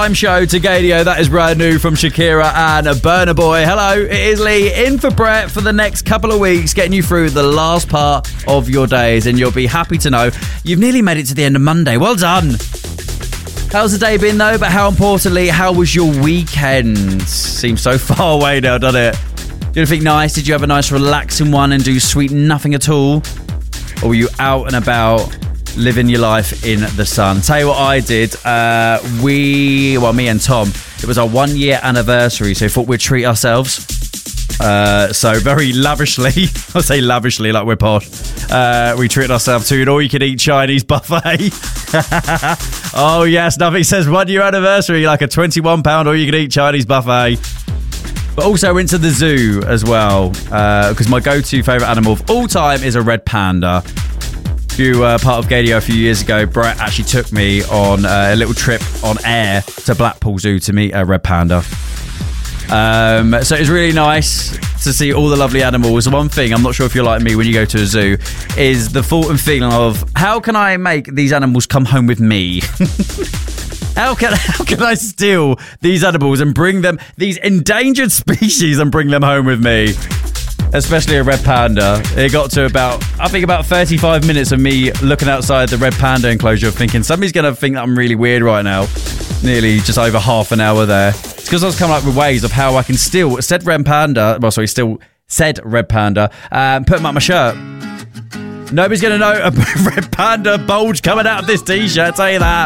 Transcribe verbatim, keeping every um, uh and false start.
Time Show to Gadio. That is brand new from Shakira and Burna Boy. Hello, it is Lee in for Brett for the next couple of weeks, getting you through the last part of your days, and you'll be happy to know you've nearly made it to the end of Monday. Well done. How's the day been though? But how importantly, how was your weekend? Seems so far away now, doesn't it? Did anything nice? Did you have a nice relaxing one and do sweet nothing at all? Or were you out and about living your life in the sun? Tell you what I did. Uh, we, well, me and Tom, it was our one year anniversary, so we thought we'd treat ourselves. Uh, so very lavishly, I say lavishly like we're posh, uh, we treated ourselves to an all-you-can-eat Chinese buffet. Oh yes, nothing says one year anniversary like a twenty-one pound all-you-can-eat Chinese buffet. But also went to the zoo as well, because uh, my go-to favourite animal of all time is a red panda. If you were part of Gadio a few years ago, Brett actually took me on uh, a little trip on air to Blackpool Zoo to meet a red panda. Um, so it was really nice to see all the lovely animals. One thing, I'm not sure if you're like me when you go to a zoo, is the thought and feeling of, how can I make these animals come home with me? How can how can I steal these animals and bring them, these endangered species, and bring them home with me? Especially a red panda. It got to about, I think about thirty-five minutes of me looking outside the red panda enclosure thinking, somebody's going to think that I'm really weird right now. Nearly just over half an hour there. It's because I was coming up with ways of how I can steal said red panda, well sorry, still said red panda, and put them up my shirt. Nobody's going to know a red panda bulge coming out of this t-shirt, tell you that.